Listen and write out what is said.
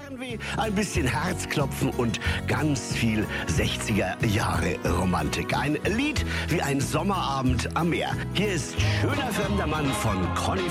Fernweh, ein bisschen Herzklopfen und ganz viel 60er Jahre Romantik. Ein Lied wie ein Sommerabend am Meer. Hier ist Schöner fremder Mann von Conny